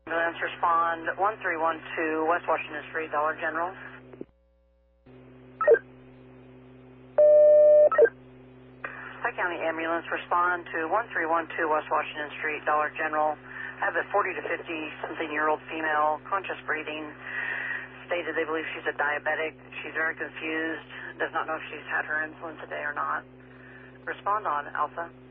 Ambulance respond 1312 West Washington Street, Dollar General. Pike County Ambulance respond to 1312 West Washington Street, Dollar General. Have a 40 to 50 something year old female, conscious breathing. Stated they believe she's a diabetic. She's very confused. Does not know if she's had her insulin today or not. Respond on Alpha.